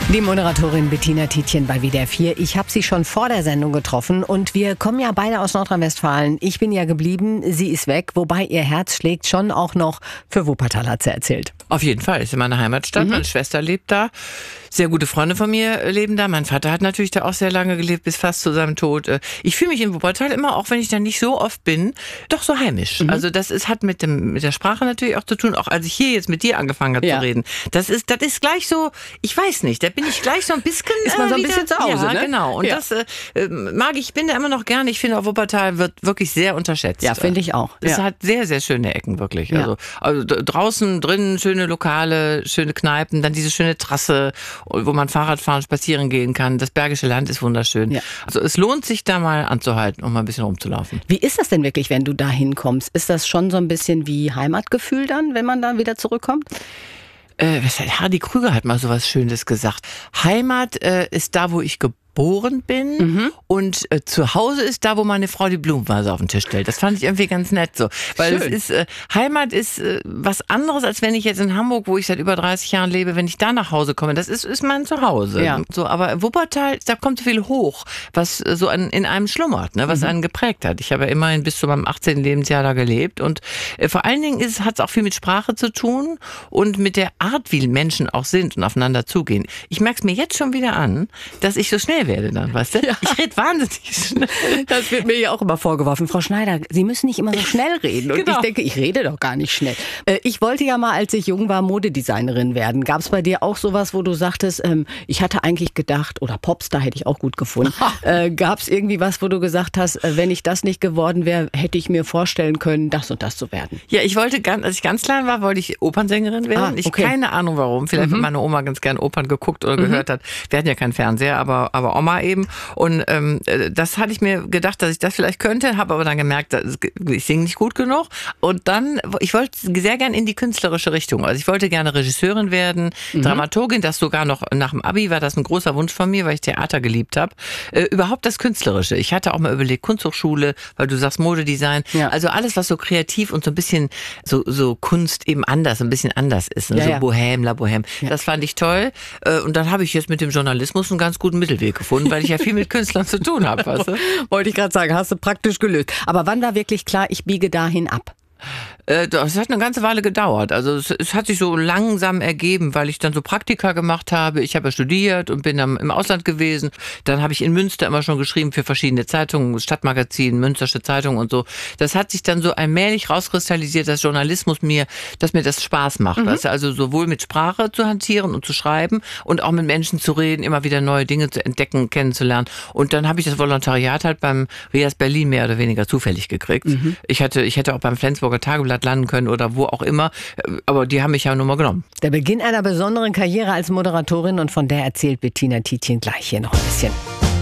Die Moderatorin Bettina Tietjen bei WDR 4. Ich habe sie schon vor der Sendung getroffen und wir kommen ja beide aus Nordrhein-Westfalen. Ich bin ja geblieben, sie ist weg, wobei ihr Herz schlägt schon auch noch für Wuppertal, hat sie erzählt. Auf jeden Fall, ist in meiner Heimatstadt, meine Schwester lebt da, sehr gute Freunde von mir leben da, mein Vater hat natürlich da auch sehr lange gelebt, bis fast zu seinem Tod. Ich fühle mich in Wuppertal immer, auch wenn ich da nicht so oft bin, doch so heimisch. Also das hat mit der Sprache natürlich auch zu tun, auch als ich hier jetzt mit dir angefangen habe zu reden. Das ist gleich so, ich weiß nicht, da bin ich gleich so ein bisschen... Ist man so ein bisschen zu Hause, ja, ne? Genau. Und das mag ich, bin da immer noch gerne. Ich finde, auch Wuppertal wird wirklich sehr unterschätzt. Ja, finde ich auch. Es hat sehr, sehr schöne Ecken, wirklich. Ja. Also draußen, drinnen, schöne Lokale, schöne Kneipen, dann diese schöne Trasse, wo man Fahrrad fahren, spazieren gehen kann. Das Bergische Land ist wunderschön. Ja. Also es lohnt sich, da mal anzuhalten und mal ein bisschen rumzulaufen. Wie ist das denn wirklich, wenn du da hinkommst? Ist das schon so ein bisschen wie Heimatgefühl dann, wenn man dann wieder zurückkommt? Hardy Krüger hat mal sowas Schönes gesagt. Heimat ist da, wo ich geboren bin und zu Hause ist da, wo meine Frau die Blumenvase auf den Tisch stellt. Das fand ich irgendwie ganz nett so. Weil es ist, Heimat ist was anderes, als wenn ich jetzt in Hamburg, wo ich seit über 30 Jahren lebe, wenn ich da nach Hause komme. Das ist mein Zuhause. Ja. So, aber Wuppertal, da kommt so viel hoch, was so in einem schlummert, ne, was einen geprägt hat. Ich habe ja immerhin bis zu meinem 18. Lebensjahr da gelebt und vor allen Dingen hat es auch viel mit Sprache zu tun und mit der Art, wie Menschen auch sind und aufeinander zugehen. Ich merke es mir jetzt schon wieder an, dass ich so schnell werde dann, weißt du? Ja. Ich rede wahnsinnig schnell. Das wird mir ja auch immer vorgeworfen. Frau Schneider, Sie müssen nicht immer so schnell reden. Und ich denke, ich rede doch gar nicht schnell. Ich wollte ja mal, als ich jung war, Modedesignerin werden. Gab es bei dir auch sowas, wo du sagtest, ich hatte eigentlich gedacht, oder Popstar hätte ich auch gut gefunden. Gab es irgendwie was, wo du gesagt hast, wenn ich das nicht geworden wäre, hätte ich mir vorstellen können, das und das zu werden? Ja, ich wollte, als ich ganz klein war, wollte ich Opernsängerin werden. Ich keine Ahnung warum. Vielleicht, weil meine Oma ganz gern Opern geguckt oder gehört hat. Wir hatten ja keinen Fernseher, aber Oma eben. Und das hatte ich mir gedacht, dass ich das vielleicht könnte, habe aber dann gemerkt, ich singe nicht gut genug. Und dann, ich wollte sehr gern in die künstlerische Richtung. Also ich wollte gerne Regisseurin werden, Dramaturgin, das sogar noch nach dem Abi war das ein großer Wunsch von mir, weil ich Theater geliebt habe. Überhaupt das Künstlerische. Ich hatte auch mal überlegt, Kunsthochschule, weil du sagst Modedesign. Ja. Also alles, was so kreativ und so ein bisschen so Kunst eben anders, ein bisschen anders ist. Ne? So Bohème, La Bohème. Ja. Das fand ich toll. Und dann habe ich jetzt mit dem Journalismus einen ganz guten Mittelweg gefunden, weil ich ja viel mit Künstlern zu tun habe. Weißt du? Wollte ich gerade sagen, hast du praktisch gelöst. Aber wann war wirklich klar, ich biege dahin ab? Das hat eine ganze Weile gedauert. Also es hat sich so langsam ergeben, weil ich dann so Praktika gemacht habe. Ich habe ja studiert und bin dann im Ausland gewesen. Dann habe ich in Münster immer schon geschrieben für verschiedene Zeitungen, Stadtmagazin, Münstersche Zeitung und so. Das hat sich dann so allmählich rauskristallisiert, dass Journalismus mir das Spaß macht. Weißt du? Also sowohl mit Sprache zu hantieren und zu schreiben und auch mit Menschen zu reden, immer wieder neue Dinge zu entdecken, kennenzulernen. Und dann habe ich das Volontariat halt beim Rias Berlin mehr oder weniger zufällig gekriegt. Ich hätte auch beim Flensburger Tageblatt landen können oder wo auch immer, aber die haben mich ja nur mal genommen. Der Beginn einer besonderen Karriere als Moderatorin und von der erzählt Bettina Tietjen gleich hier noch ein bisschen.